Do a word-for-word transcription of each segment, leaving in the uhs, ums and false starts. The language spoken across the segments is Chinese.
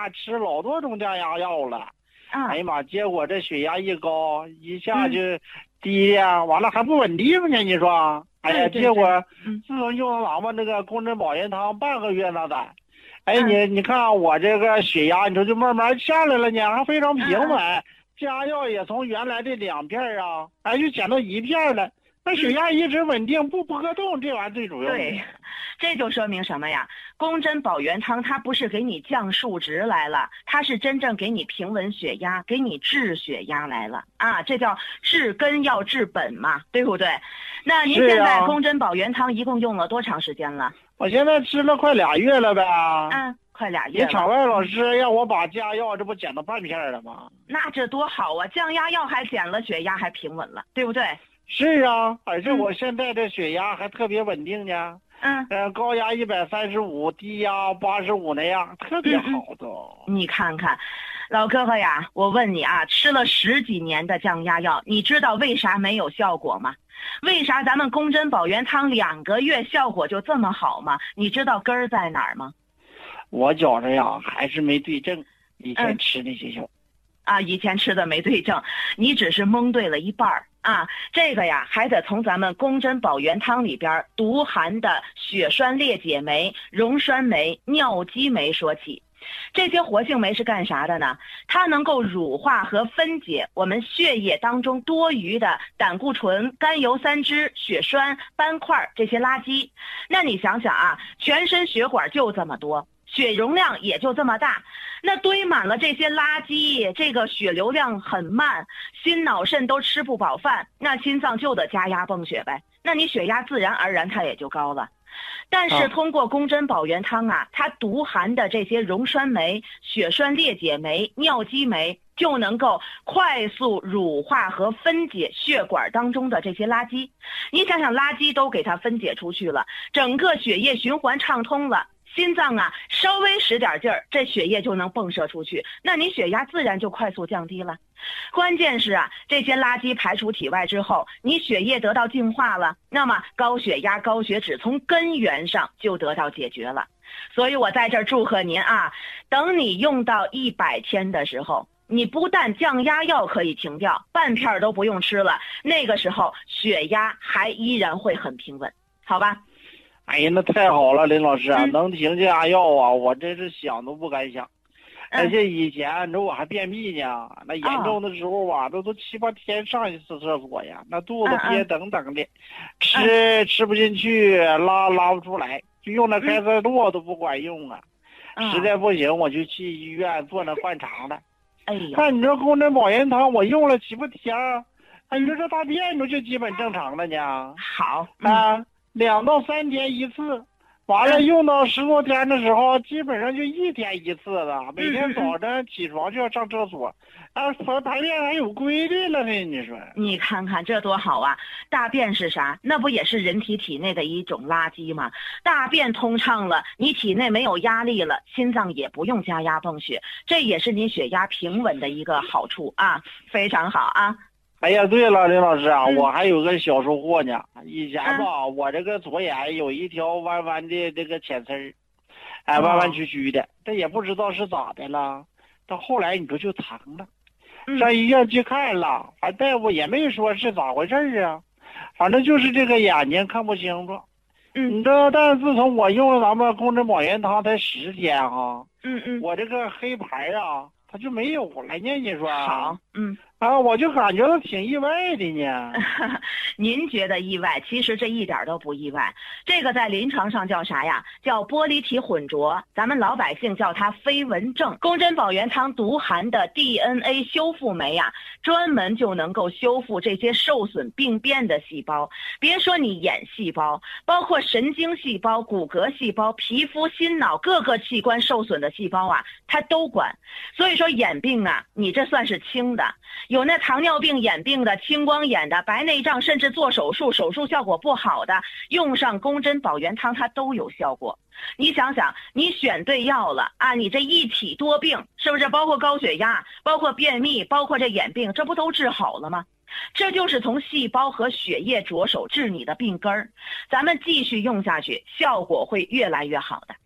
压，吃老多种降压药了。 啊， 哎呀妈，结果这血压一高，一下就低呀，完了还不稳定呢。你说，哎呀， 对对结果嗯自从用了咱们那个公珍保元汤半个月那得，哎， 嗯你你看我这个血压，你说就慢慢下来了呢，还非常平嗯稳。降压药也从原来的两片儿啊，哎，就减到一片儿了。那血压一直稳定，不波动，这玩意儿最主要的。 对，这就说明什么呀？公珍保元汤它不是给你降数值来了，它是真正给你平稳血压，给你治血压来了啊！这叫治根要治本嘛，对不对？那您是啊现在公珍保元汤一共用了多长时间了？ 我现在吃了快俩月了呗。 嗯，快俩你月了。 场外老师让我把降压药这不减到半片儿了吗？ 那这多好啊！降压药还减了，血压还平稳了，对不对？ 是啊，而且我现在这血压还特别稳定呢。 嗯， 呃，高压一百三十五，低压八十五那样，特别好都。 你看看，老哥哥呀，我问你啊，吃了十几年的降压药，你知道为啥没有效果吗？为啥咱们公珍保元汤两个月效果就这么好吗？你知道根儿在哪儿吗？ 我觉着呀，还是没对症，以前嗯吃那些药。 啊，以前吃的没对症，你只是蒙对了一半儿啊。这个呀，还得从咱们公珍保元汤里边独含的血栓裂解酶、溶栓酶、尿激酶说起。这些活性酶是干啥的呢？它能够乳化和分解我们血液当中多余的胆固醇、甘油三酯、血栓、斑块这些垃圾。那你想想啊，全身血管就这么多，血容量也就这么大，那堆满了这些垃圾，这个血流量很慢，心脑肾都吃不饱饭，那心脏就得加压泵血呗，那你血压自然而然它也就高了。但是通过公珍保元汤啊，它独含的这些溶栓酶、血栓裂解酶、尿激酶，就能够快速乳化和分解血管当中的这些垃圾。你想想，垃圾都给它分解出去了，整个血液循环畅通了，心脏啊稍微使点劲儿，这血液就能迸射出去，那你血压自然就快速降低了。关键是啊，这些垃圾排出体外之后，你血液得到净化了，那么高血压、高血脂从根源上就得到解决了。所以我在这儿祝贺您啊，等你用到一百天的时候，你不但降压药可以停掉，半片都不用吃了，那个时候血压还依然会很平稳，好吧？ 哎呀，那太好了，林老师啊， 嗯能停降压药啊，我真是想都不敢想。而嗯且以前你说我还便秘呢，那严重的时候啊，都都七八天上一次厕所呀，那肚子憋等等的，吃吃不进去，拉拉不出来，就用那开塞垛都不管用啊。实在不行，我就去医院做那灌肠了。 哎呀， 看你这公珍保元汤，我用了七八天，哎，你说这大便就就基本正常了呢。 好啊，两到三天一次。完了，用到十多天的时候，基本上就一天一次了。每天早晨起床就要上厕所，啊，排排便还有规律了呢。你说， 你看看这多好啊！大便是啥？那不也是人体体内的一种垃圾吗？大便通畅了，你体内没有压力了，心脏也不用加压泵血，这也是你血压平稳的一个好处啊，非常好啊。 哎呀，对了，林老师啊， 嗯、 我还有个小收获呢。以前吧，嗯、我这个左眼有一条弯弯的这个浅刺儿，哎，弯弯曲曲的，这、哦、也不知道是咋的了。到后来你说就疼了， 嗯、 上医院去看了，还大夫也没说是咋回事啊，反正就是这个眼睛看不清楚。 嗯， 你知道，但是自从我用了咱们公珍保元汤才十天哈， 嗯嗯， 我这个黑牌啊，它就没有了呢。你说好，嗯。 啊，我就感觉到挺意外的呢。 您觉得意外，其实这一点都不意外。这个在临床上叫啥呀？叫玻璃体混浊，咱们老百姓叫它飞蚊症。公珍保元汤独含的 D N A 修复酶呀，专门就能够修复这些受损病变的细胞。别说你眼细胞，包括神经细胞、骨骼细胞、皮肤、心脑各个器官受损的细胞啊，它都管。所以说眼病啊，你这算是轻的。有那糖尿病眼病的、青光眼的、白内障，甚至做手术手术效果不好的，用上公珍保元汤它都有效果。你想想，你选对药了啊，你这一体多病，是不是包括高血压，包括便秘，包括这眼病，这不都治好了吗？这就是从细胞和血液着手治你的病根儿，咱们继续用下去，效果会越来越好的。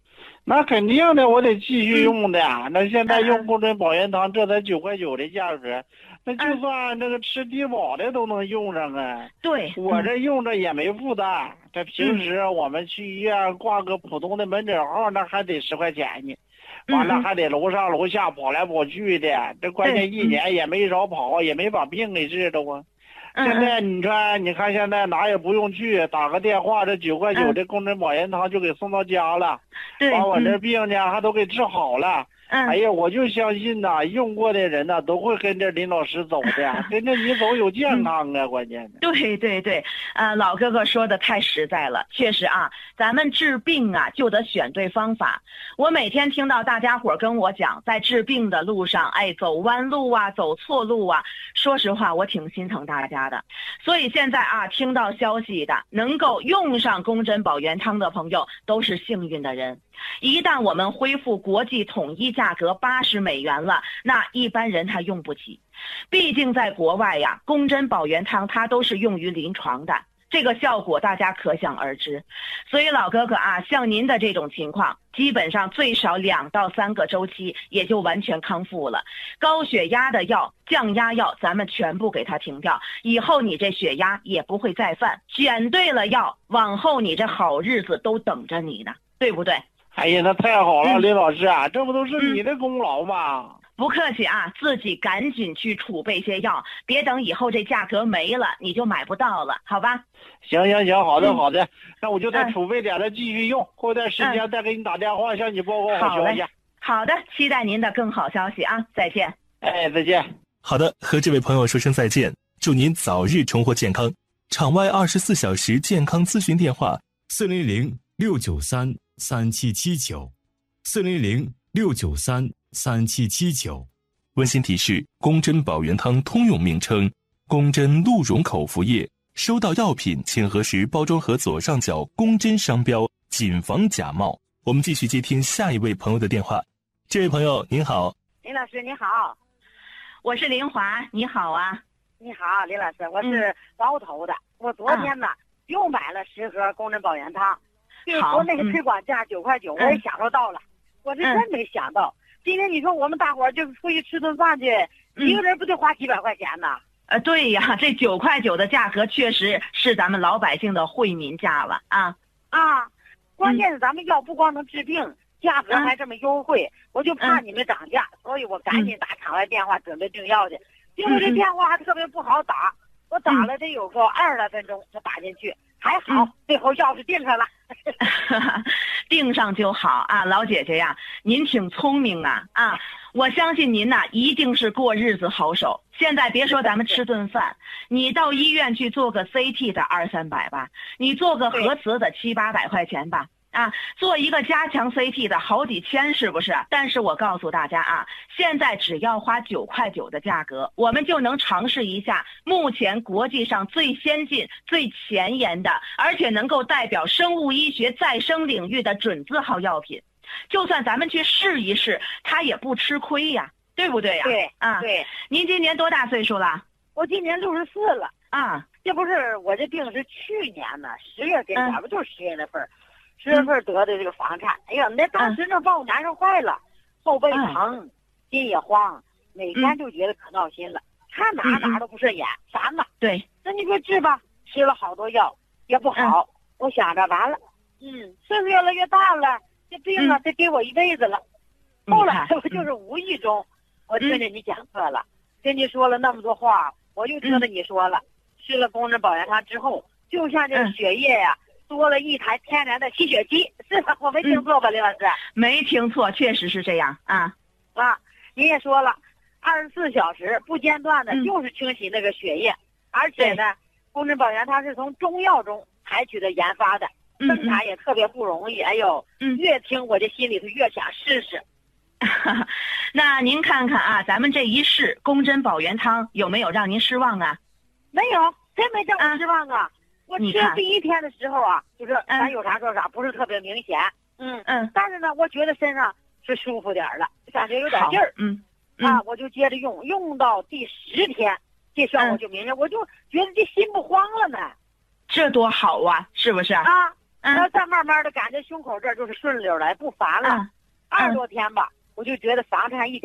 那肯定的，我得继续用的。 嗯、 那现在用公针保元汤，这才九块九的价格，那就算这个吃低保的都能用上啊。 对， 我这用着也没负担。这平时我们去医院挂个普通的门诊号，那还得十块钱呢。完了还得楼上楼下跑来跑去的，这关键一年也没少跑，也没把病给治着啊。现在你看，你看现在哪也不用去，打个电话，这九块九的公针保元汤就给送到家了，把我这病呢还都给治好了。哎呀，我就相信呐，用过的人呐都会跟着林老师走的，跟着你走有健康啊，关键的。 对对对，呃，老哥哥说的太实在了，确实啊，咱们治病啊就得选对方法。我每天听到大家伙跟我讲，在治病的路上，哎，走弯路啊，走错路啊，说实话，我挺心疼大家的。所以现在啊，听到消息的，能够用上公针保元汤的朋友，都是幸运的人。一旦我们恢复国际统一价格八十美元了，那一般人他用不起。毕竟在国外呀，公针保元汤它都是用于临床的，这个效果大家可想而知。所以老哥哥啊，像您的这种情况，基本上最少两到三个周期也就完全康复了。高血压的药、降压药咱们全部给它停掉，以后你这血压也不会再犯。选对了药，往后你这好日子都等着你呢，对不对？ 哎呀，那太好了，嗯、林老师啊，这不都是你的功劳吗？ 嗯、不客气啊，自己赶紧去储备些药，别等以后这价格没了，你就买不到了，好吧？ 行行行，好的、嗯、好的，那我就再储备点了，继续用，过段时间再给你打电话、嗯、向你报告好消息。 好的，期待您的更好消息啊！再见。 哎，再见。 好的，和这位朋友说声再见，祝您早日重获健康。场外二十四小时健康咨询电话： 四零零六九三三七七九，四零零六九三三七七九。 温馨提示：公针保元汤通用名称，公针鹿茸口服液。收到药品请核实包装盒左上角公针商标，谨防假冒。我们继续接听下一位朋友的电话。这位朋友您好。 林老师你好。 我是林华，你好啊。 你好，林老师，我是包头的、嗯、我昨天呢、啊、又买了十盒公针保元汤，就是国内推广价九块九，我也享受到了、嗯、我是真没想到、嗯、今天你说我们大伙儿就出去吃顿饭去、嗯、一个人不得花几百块钱呢？ 呃，对呀，这九块九的价格确实是咱们老百姓的惠民价了啊啊！关键是咱们药不光能治病、嗯、价格还这么优惠、嗯、我就怕你们涨价、嗯、所以我赶紧打场外电话准备订药去，结果这电话还特别不好打、嗯、我打了得有个二十来分钟才打进去，还好、嗯、最后药是订上了订上就好啊，老姐姐呀，您挺聪明啊啊！我相信您呐、啊，一定是过日子好手。现在别说咱们吃顿饭，你到医院去做个 C T 的二三百吧，你做个核磁的七八百块钱吧，啊，做一个加强 C T 的好几千，是不是？但是我告诉大家啊，现在只要花九块九的价格，我们就能尝试一下目前国际上最先进、最前沿的，而且能够代表生物医学再生领域的准字号药品。就算咱们去试一试，它也不吃亏呀，对不对呀？ 对啊， 对。 您今年多大岁数了？ 我今年六十四了啊。 这不是我这病是去年呢，十月份，咱们就是十月份，十月份得的这个房颤。哎呀，那当时那把我难受坏了，后背疼，心也慌，每天就觉得可闹心了，看哪哪都不顺眼，烦呐。 对， 那你说治吧，吃了好多药也不好，我想着完了，嗯，岁数越来越大了。这病啊，得给我一辈子了。嗯、后来我就是无意中，嗯、我听着你讲课了，嗯、跟你说了那么多话，我又听着你说了，嗯、吃了公针保元汤之后，就像这个血液呀、啊嗯，多了一台天然的吸血机，是吧？我没听错吧，林、嗯、老师？ 没听错，确实是这样啊啊！您也说了，二十四小时不间断的，就是清洗那个血液，嗯、而且呢，公针保元汤是从中药中采取的研发的。生产也特别不容易，哎呦，嗯，越听我这心里头越想试试。 那您看看啊，咱们这一试公针保元汤有没有让您失望啊？ 没有，真没让我失望啊！我吃第一天的时候啊，就是咱有啥说啥，不是特别明显，嗯嗯，但是呢，我觉得身上是舒服点了，感觉有点劲儿， 嗯啊，我就接着用，用到第十天，这效果就明显，我就觉得这心不慌了呢。 这多好啊，是不是啊？ 然后再慢慢的感觉胸口这儿就是顺溜来，不烦了。二十多天吧，我就觉得房产一点